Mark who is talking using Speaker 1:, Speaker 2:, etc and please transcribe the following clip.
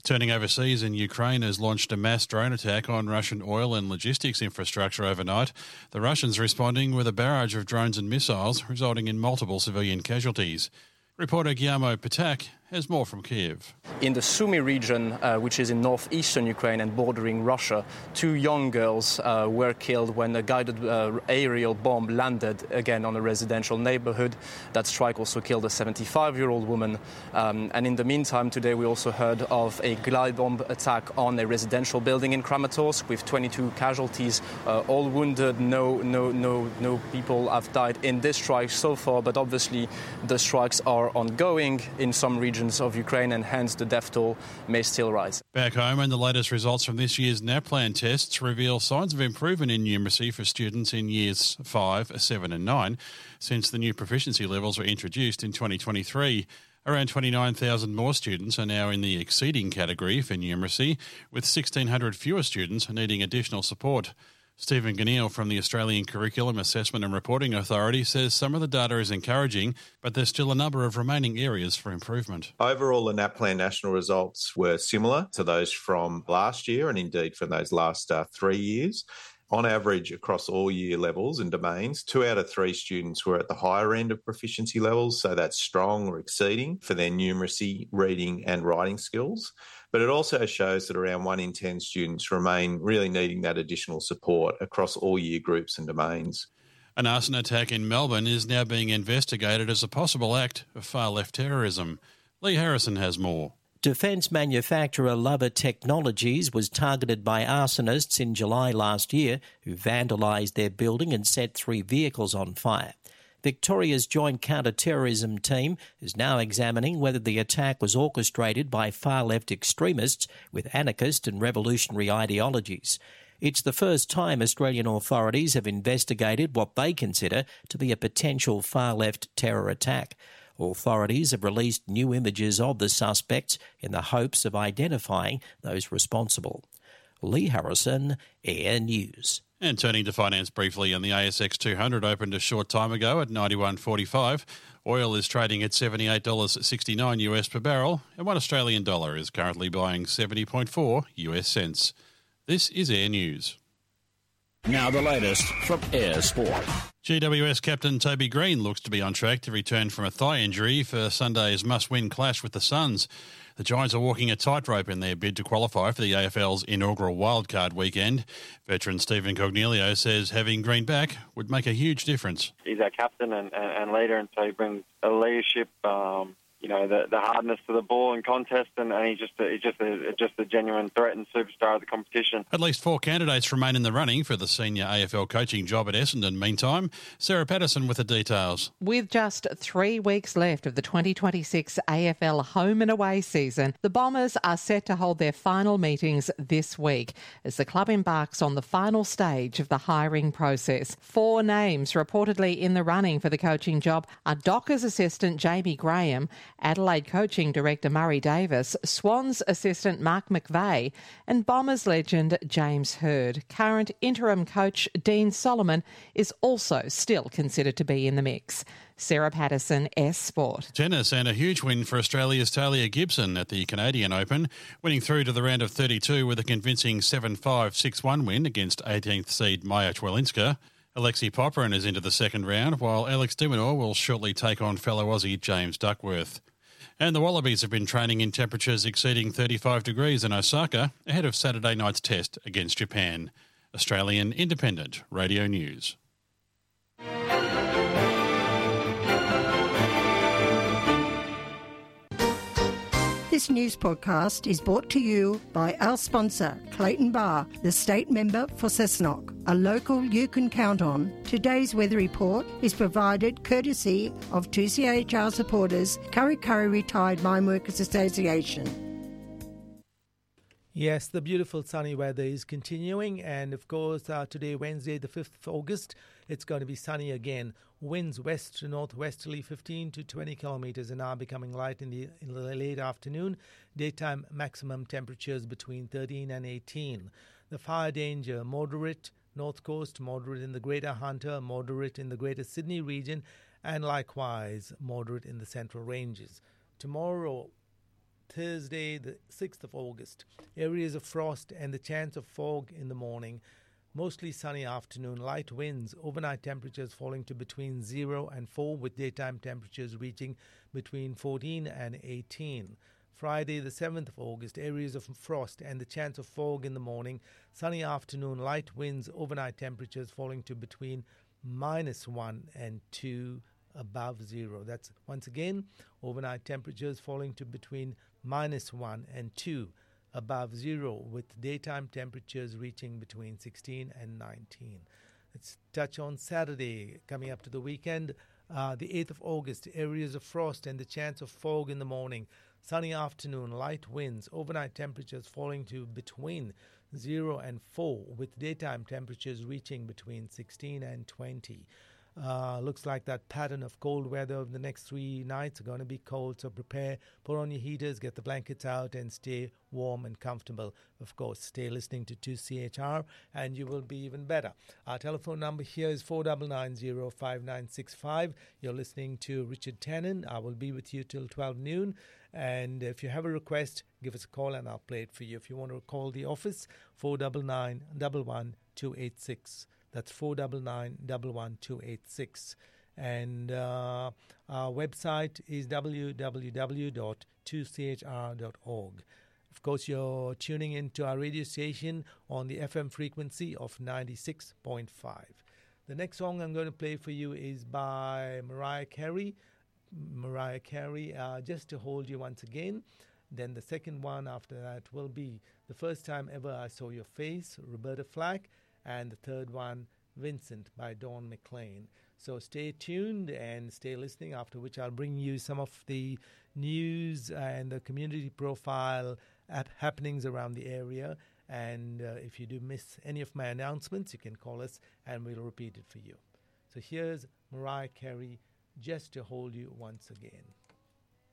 Speaker 1: Turning overseas, in Ukraine has launched a mass drone attack on Russian oil and logistics infrastructure overnight. The Russians responding with a barrage of drones and missiles, resulting in multiple civilian casualties. Reporter Guillermo Patak has more from Kiev.
Speaker 2: In the Sumy region, which is in northeastern Ukraine and bordering Russia, 2 young girls were killed when a guided aerial bomb landed again on a residential neighborhood. That strike also killed a 75-year-old woman. And in the meantime, today we also heard of a glide bomb attack on a residential building in Kramatorsk with 22 casualties, all wounded. No people have died in this strike so far, but obviously the strikes are ongoing in some regions of Ukraine, and hence the death toll may still rise.
Speaker 1: Back home, and the latest results from this year's NAPLAN tests reveal signs of improvement in numeracy for students in years 5, 7 and 9 since the new proficiency levels were introduced in 2023. Around 29,000 more students are now in the exceeding category for numeracy, with 1,600 fewer students needing additional support. Stephen Ganneal from the Australian Curriculum Assessment and Reporting Authority says some of the data is encouraging, but there's still a number of remaining areas for improvement.
Speaker 3: Overall, the NAPLAN national results were similar to those from last year and indeed from those last 3 years. On average, across all year levels and domains, 2 out of 3 students were at the higher end of proficiency levels, so that's strong or exceeding for their numeracy, reading and writing skills. But it also shows that around 1 in 10 students remain really needing that additional support across all year groups and domains.
Speaker 1: An arson attack in Melbourne is now being investigated as a possible act of far-left terrorism. Lee Harrison has more.
Speaker 4: Defence manufacturer Lover Technologies was targeted by arsonists in July last year who vandalised their building and set 3 vehicles on fire. Victoria's Joint Counter-Terrorism Team is now examining whether the attack was orchestrated by far-left extremists with anarchist and revolutionary ideologies. It's the first time Australian authorities have investigated what they consider to be a potential far-left terror attack. Authorities have released new images of the suspects in the hopes of identifying those responsible. Lee Harrison, Air News.
Speaker 1: And turning to finance briefly, and the ASX 200 opened a short time ago at 91.45. Oil is trading at $78.69 US per barrel, and $1 Australian dollar is currently buying 70.4 US cents. This is Air News.
Speaker 5: Now the latest from Air Sport.
Speaker 1: GWS captain Toby Green looks to be on track to return from a thigh injury for Sunday's must-win clash with the Suns. The Giants are walking a tightrope in their bid to qualify for the AFL's inaugural wildcard weekend. Veteran Stephen Cognilio says having Green back would make a huge difference.
Speaker 6: He's our captain and leader, and so he brings a leadership, the hardness to the ball and contest, and he's just a genuine threat and superstar of the competition.
Speaker 1: At least 4 candidates remain in the running for the senior AFL coaching job at Essendon. Meantime, Sarah Patterson with the details.
Speaker 7: With just 3 weeks left of the 2026 AFL home and away season, the Bombers are set to hold their final meetings this week as the club embarks on the final stage of the hiring process. 4 names reportedly in the running for the coaching job are Dockers assistant Jamie Graham, Adelaide coaching director Murray Davis, Swans assistant Mark McVeigh and Bombers legend James Hird. Current interim coach Dean Solomon is also still considered to be in the mix. Sarah Patterson, S Sport.
Speaker 1: Tennis, and a huge win for Australia's Talia Gibson at the Canadian Open, winning through to the round of 32 with a convincing 7-5, 6-1 win against 18th seed Maja Chwelinska. Alexei Popyrin is into the second round, while Alex de Minaur will shortly take on fellow Aussie James Duckworth. And the Wallabies have been training in temperatures exceeding 35 degrees in Osaka ahead of Saturday night's test against Japan. Australian Independent Radio News.
Speaker 8: This news podcast is brought to you by our sponsor, Clayton Bar, the state member for Cessnock, a local you can count on. Today's weather report is provided courtesy of 2CHR supporters, Curry Curry Retired Mine Workers Association.
Speaker 9: Yes, the beautiful sunny weather is continuing, and of course today, Wednesday the 5th of August, it's going to be sunny again. Winds west to northwesterly 15 to 20 kilometres an hour, becoming light in the late afternoon. Daytime maximum temperatures between 13 and 18. The fire danger moderate, north coast moderate in the Greater Hunter, moderate in the Greater Sydney region, and likewise moderate in the central ranges. Tomorrow, Thursday, the 6th of August. Areas of frost and the chance of fog in the morning. Mostly sunny afternoon, light winds, overnight temperatures falling to between 0 and 4, with daytime temperatures reaching between 14 and 18. Friday, the 7th of August, areas of frost and the chance of fog in the morning, sunny afternoon, light winds, overnight temperatures falling to between -1 and 2, above 0. That's once again, overnight temperatures falling to between -1 and 2, above 0, with daytime temperatures reaching between 16 and 19. Let's touch on Saturday, coming up to the weekend. The 8th of August, areas of frost and the chance of fog in the morning. Sunny afternoon, light winds, overnight temperatures falling to between 0 and 4, with daytime temperatures reaching between 16 and 20. Looks like that pattern of cold weather over the next 3 nights are going to be cold, so prepare, put on your heaters, get the blankets out, and stay warm and comfortable. Of course, stay listening to 2CHR, and you will be even better. Our telephone number here is 49905965. You're listening to Richard Tannen. I will be with you till 12 noon, and if you have a request, give us a call, and I'll play it for you. If you want to call the office, 499-11286. That's 499-11286. And our website is www.2chr.org. Of course, you're tuning into our radio station on the FM frequency of 96.5. The next song I'm going to play for you is by Mariah Carey. Just to Hold You Once Again. Then the second one after that will be The First Time Ever I Saw Your Face, Roberta Flack. And the third one, Vincent by Dawn McLean. So stay tuned and stay listening, after which I'll bring you some of the news and the community profile happenings around the area. And if you do miss any of my announcements, you can call us and we'll repeat it for you. So here's Mariah Carey, Just to Hold You Once Again.